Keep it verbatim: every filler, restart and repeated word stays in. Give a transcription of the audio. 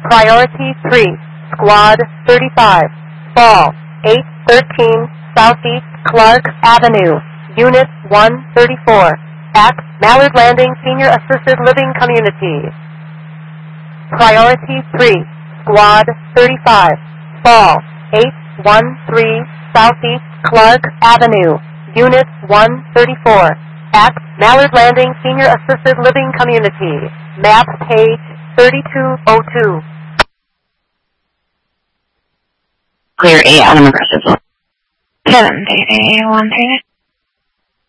Priority three, Squad thirty-five, Fall eight thirteen Southeast Clark Avenue, Unit one thirty-four, at Mallard Landing Senior Assisted Living Community. Priority three, Squad thirty-five, Fall eight thirteen Southeast Clark Avenue, Unit one thirty-four, at Mallard Landing Senior Assisted Living Community. Map page thirty-two oh two. Clear eight on aggressive. seven, eight, eight, one, three.